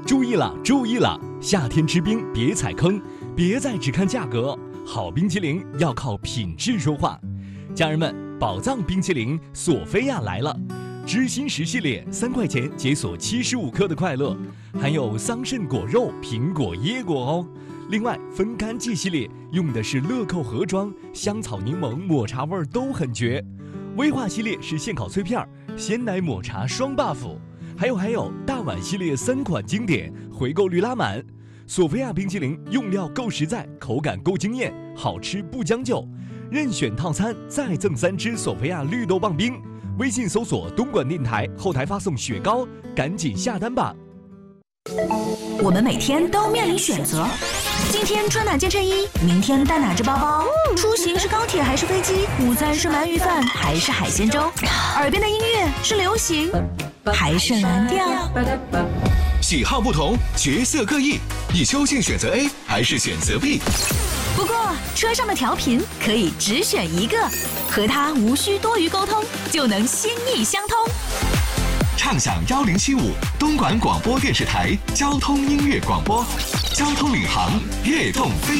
注意了，注意了！夏天吃冰别踩坑，别再只看价格，好冰淇淋要靠品质说话。家人们，宝藏冰淇淋索菲亚来了，知心10系列3块钱解锁75克的快乐，含有桑葚果肉、苹果、椰果哦。另外，分干季系列用的是乐扣盒装，香草、柠檬、抹茶味都很绝。威化系列是现烤脆片，鲜奶抹茶双 buff。还有大碗系列3款经典，回购率拉满。索菲亚冰淇淋用料够实在，口感够惊艳，好吃不将就。任选套餐再赠3支索菲亚绿豆棒冰。微信搜索东莞电台，后台发送雪糕，赶紧下单吧。 我们每天都面临选择，今天穿哪件衬衣，明天带哪只包包，出行是高铁还是飞机，午餐是鳗鱼饭还是海鲜粥，耳边的音乐是流行还是蓝调。 喜好不同，角色各异，你究竟选择 A 还是选择 B？ 不过车上的调频可以只选一个，和它无需多余沟通，就能心意相通。 畅享1075东莞广播电视台交通音乐广播，交通领航，悦动飞。